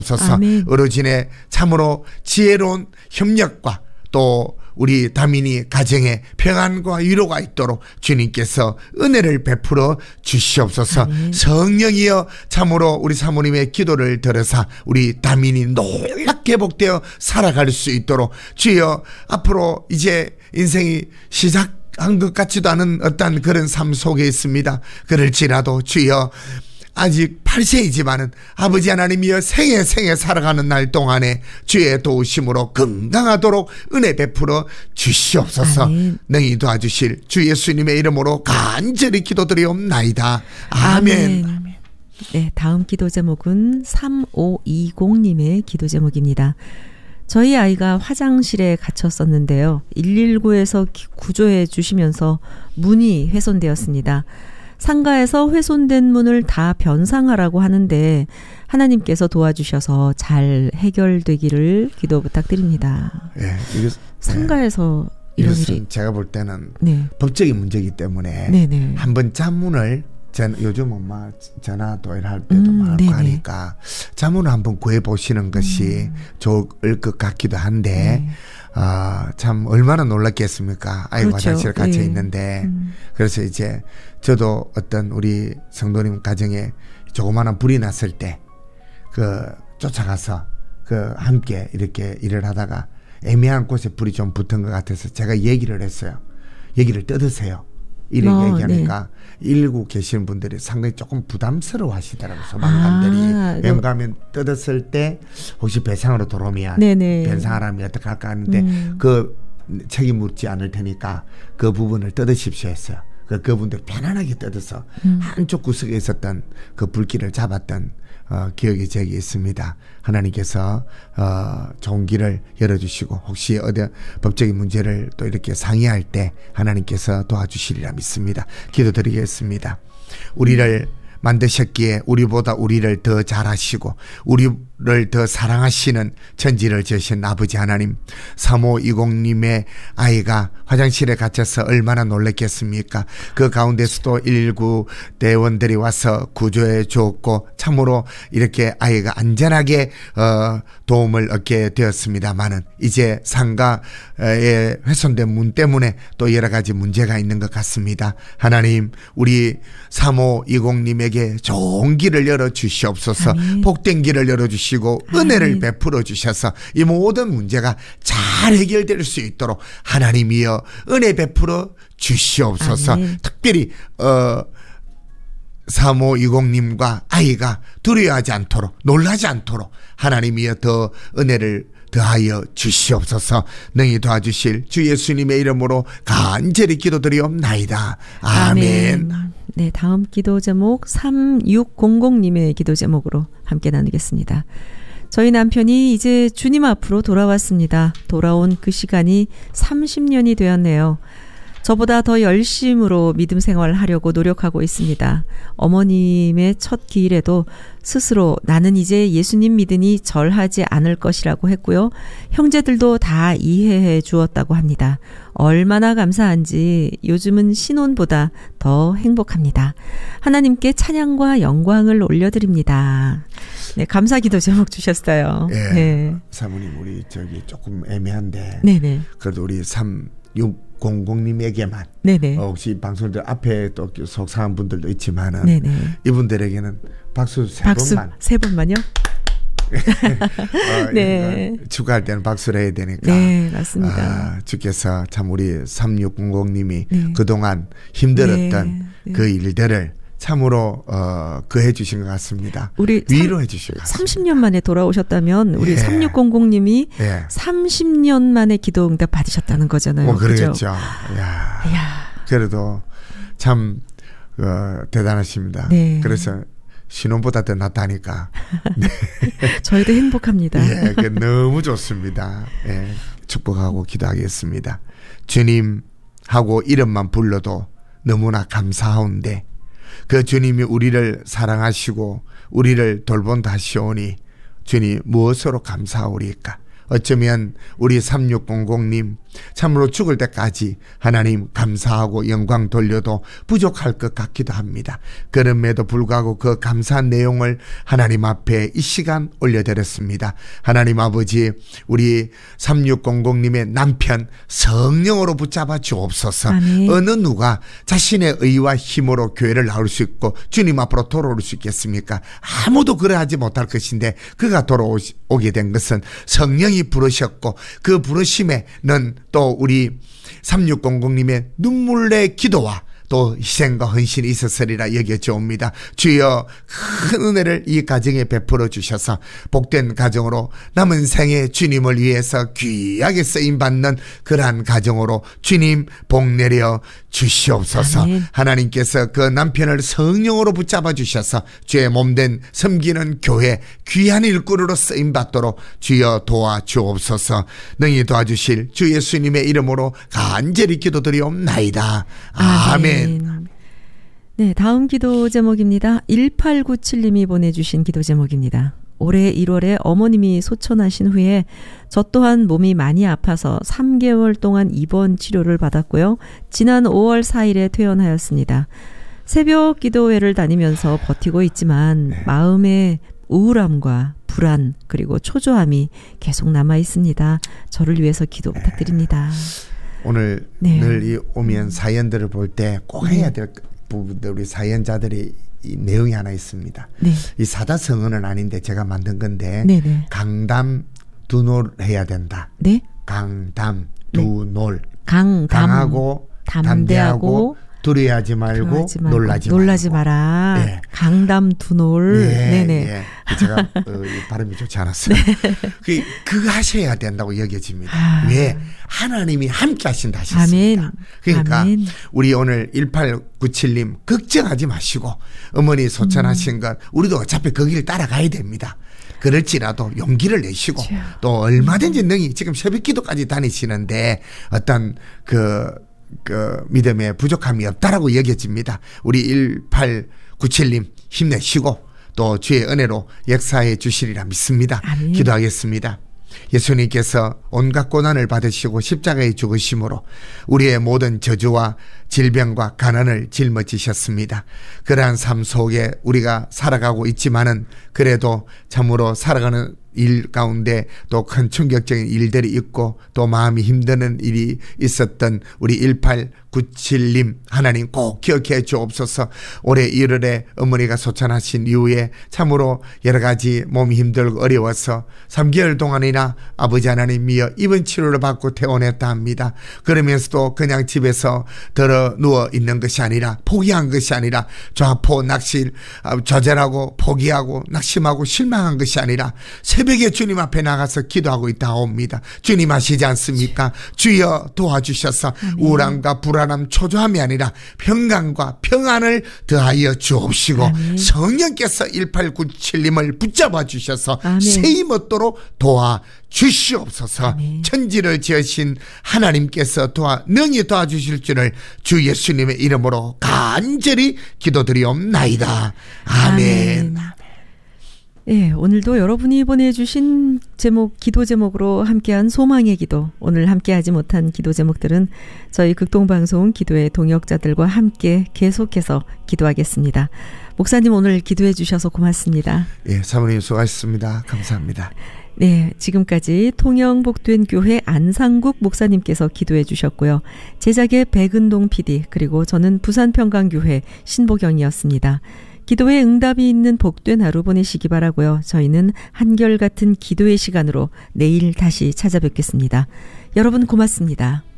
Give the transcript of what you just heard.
주옵소서. 아멘. 어르신의 참으로 지혜로운 협력과 또 우리 다민이 가정에 평안과 위로가 있도록 주님께서 은혜를 베풀어 주시옵소서. 아멘. 성령이여 참으로 우리 사모님의 기도를 들으사 우리 다민이 놀랍게 회복되어 살아갈 수 있도록 주여 앞으로 이제 인생이 시작한 것 같지도 않은 어떤 그런 삶 속에 있습니다. 그럴지라도 주여 아직 8세이지만은 아버지 하나님이여 생애 살아가는 날 동안에 주의 도우심으로 건강하도록 은혜 베풀어 주시옵소서. 아멘. 능히 도와주실 주 예수님의 이름으로 간절히 기도드리옵나이다. 아멘. 아멘. 네, 다음 기도 제목은 3520님의 기도 제목입니다. 저희 아이가 화장실에 갇혔었는데요. 119에서 구조해 주시면서 문이 훼손되었습니다. 상가에서 훼손된 문을 다 변상하라고 하는데 하나님께서 도와주셔서 잘 해결되기를 기도 부탁드립니다. 예, 이게 상가에서 이런 일이 제가 볼 때는 네. 법적인 문제이기 때문에 네네. 한번 자문을 요즘은 막 전화도 할 때도 많고 네네. 하니까 자문을 한번 구해보시는 것이 좋을 것 같기도 한데 참 얼마나 놀랐겠습니까? 아이가 그렇죠. 화장실에 갇혀 네. 있는데 그래서 이제 저도 어떤 우리 성도님 가정에 조그마한 불이 났을 때 쫓아가서 함께 이렇게 일을 하다가 애매한 곳에 불이 좀 붙은 것 같아서 제가 얘기를 했어요. 얘기를 떠드세요. 이렇게 얘기하니까 네. 119 계시는 분들이 상당히 조금 부담스러워 하시더라고요. 소방관들이. 왜냐하면 뜯었을 때 혹시 배상으로 돌아오면 배상하라면 어떡할까 하는데 그 책임 묻지 않을 테니까 그 부분을 뜯으십시오 했어요. 그분들 편안하게 뜯어서 한쪽 구석에 있었던 그 불길을 잡았던 기억이 제게 있습니다. 하나님께서 좋은 길을 열어주시고 혹시 어디 법적인 문제를 또 이렇게 상의할 때 하나님께서 도와주시리라 믿습니다. 기도드리겠습니다. 우리를 만드셨기에 우리보다 우리를 더 잘하시고 우리를 더 사랑하시는 천지를 지으신 아버지 하나님, 3520님의 아이가 화장실에 갇혀서 얼마나 놀랐겠습니까? 그 가운데서도 119 대원들이 와서 구조해 주었고 참으로 이렇게 아이가 안전하게 도움을 얻게 되었습니다만은 이제 상가에 훼손된 문 때문에 또 여러 가지 문제가 있는 것 같습니다. 하나님, 우리 3520님에게 좋은 길을 열어주시옵소서. 아멘. 복된 길을 열어주시고 은혜를 아멘. 베풀어 주셔서 이 모든 문제가 잘 해결될 수 있도록 하나님이여 은혜 베풀어 주시옵소서. 아멘. 특별히 3520님과 아이가 두려워하지 않도록 놀라지 않도록 하나님이여 더 은혜를 더하여 주시옵소서. 능히 도와주실 주 예수님의 이름으로 간절히 기도드리옵나이다. 아멘. 네, 다음 기도 제목 3600님의 기도 제목으로 함께 나누겠습니다. 저희 남편이 이제 주님 앞으로 돌아왔습니다. 돌아온 그 시간이 30년이 되었네요. 저보다 더 열심으로 믿음 생활을 하려고 노력하고 있습니다. 어머님의 첫 기일에도 스스로 나는 이제 예수님 믿으니 절하지 않을 것이라고 했고요. 형제들도 다 이해해 주었다고 합니다. 얼마나 감사한지 요즘은 신혼보다 더 행복합니다. 하나님께 찬양과 영광을 올려드립니다. 네, 감사기도 제목 주셨어요. 네. 네. 사모님 우리 조금 애매한데 네네. 그래도 우리 3600님에게만 네네. 혹시 방송들 앞에 또 속상한 분들도 있지만은 네네. 이분들에게는 박수 세 번만요. 네. 축하할 때는 박수를 해야 되니까. 네, 맞습니다. 주께서 참 우리 3600님이 네. 그동안 힘들었던 네. 그 일들을 참으로 그해 주신 것 같습니다. 우리 위로해 주신 것 같습니다. 30년 만에 돌아오셨다면 우리 3600님이 30년 만에 기도 응답 받으셨다는 거잖아요. 그러겠죠. 그렇죠? 그래도 참 대단하십니다. 네. 그래서 신혼보다 더 낫다니까. 네. 저희도 행복합니다. 너무 좋습니다. 축복하고 기도하겠습니다. 주님 하고 이름만 불러도 너무나 감사하온데 그 주님이 우리를 사랑하시고 우리를 돌본다 하시오니 주님 무엇으로 감사하오리까? 어쩌면 우리 3600님 참으로 죽을 때까지 하나님 감사하고 영광 돌려도 부족할 것 같기도 합니다. 그럼에도 불구하고 그 감사한 내용을 하나님 앞에 이 시간 올려드렸습니다. 하나님 아버지, 우리 3600님의 남편 성령으로 붙잡아 주옵소서. 아멘. 어느 누가 자신의 의와 힘으로 교회를 나올 수 있고 주님 앞으로 돌아올 수 있겠습니까? 아무도 그러하지 못할 것인데 그가 돌아오게 된 것은 성령이 부르셨고, 그 부르심에는 또 우리 3600님의 눈물의 기도와 또 희생과 헌신이 있었으리라 여겨지옵니다. 주여, 큰 은혜를 이 가정에 베풀어 주셔서 복된 가정으로 남은 생에 주님을 위해서 귀하게 쓰임받는 그러한 가정으로 주님 복 내려 주시옵소서. 아멘. 하나님께서 그 남편을 성령으로 붙잡아 주셔서 주의 몸된 섬기는 교회 귀한 일꾼으로 쓰임받도록 주여 도와주옵소서. 능히 도와주실 주 예수님의 이름으로 간절히 기도드리옵나이다. 아멘. 네, 다음 기도 제목입니다. 1897님이 보내주신 기도 제목입니다. 올해 1월에 어머님이 소천하신 후에 저 또한 몸이 많이 아파서 3개월 동안 입원 치료를 받았고요. 지난 5월 4일에 퇴원하였습니다. 새벽 기도회를 다니면서 버티고 있지만 마음에 우울함과 불안 그리고 초조함이 계속 남아 있습니다. 저를 위해서 기도 부탁드립니다. 오늘 늘 이 오면 사연들을 볼 때 꼭 해야 될 부분들, 우리 사연자들이 이 내용이 하나 있습니다. 네. 이 사자성어는 아닌데 제가 만든 건데 네네. 강담 두놀 해야 된다. 네? 강담 두놀. 강하고 담대하고 두려워하지 말고 놀라지 마라. 네. 강담 두놀. 네네. 네. 제가 발음이 좋지 않았어요. 네. 그거 하셔야 된다고 여겨집니다. 왜? 하나님이 함께 하신다 하셨습니다. 아멘. 그러니까 아멘. 우리 오늘 1897님 걱정하지 마시고, 어머니 소천하신 것 우리도 어차피 그 길 따라가야 됩니다. 그럴지라도 용기를 내시고 또 얼마든지 능히 지금 새벽기도까지 다니시는데 어떤 그 믿음에 부족함이 없다라고 여겨집니다. 우리 1897님 힘내시고 또 주의 은혜로 역사해 주시리라 믿습니다. 아멘. 기도하겠습니다. 예수님께서 온갖 고난을 받으시고 십자가에 죽으심으로 우리의 모든 저주와 질병과 가난을 짊어지셨습니다. 그러한 삶 속에 우리가 살아가고 있지만은 그래도 참으로 살아가는 일 가운데 또 큰 충격적인 일들이 있고 또 마음이 힘드는 일이 있었던 우리 1897님 하나님 꼭 기억해 주옵소서. 올해 1월에 어머니가 소천하신 이후에 참으로 여러 가지 몸이 힘들고 어려워서 3개월 동안이나 아버지 하나님이여 입원 치료를 받고 퇴원했다 합니다. 그러면서도 그냥 집에서 들어 누워 있는 것이 아니라, 포기한 것이 아니라 좌포 낙실 좌절하고 포기하고 낙심하고 실망한 것이 아니라 새벽에 주님 앞에 나가서 기도하고 있다옵니다. 주님 아시지 않습니까? 주여 도와주셔서 우울함과 불안함 초조함이 아니라 평강과 평안을 더하여 주옵시고 성령께서 1897님을 붙잡아 주셔서 세임 얻도록 도와주시옵소서. 천지를 지으신 하나님께서 능히 도와주실 줄을 주 예수님의 이름으로 간절히 기도드리옵나이다. 아멘. 예, 오늘도 여러분이 보내주신 제목, 기도 제목으로 함께한 소망의 기도, 오늘 함께하지 못한 기도 제목들은 저희 극동방송 기도의 동역자들과 함께 계속해서 기도하겠습니다. 목사님 오늘 기도해 주셔서 고맙습니다. 예, 사모님 수고하셨습니다. 감사합니다. 네, 지금까지 통영복된 교회 안상국 목사님께서 기도해 주셨고요. 제작의 백은동 PD, 그리고 저는 부산평강교회 신보경이었습니다. 기도에 응답이 있는 복된 하루 보내시기 바라고요. 저희는 한결같은 기도의 시간으로 내일 다시 찾아뵙겠습니다. 여러분 고맙습니다.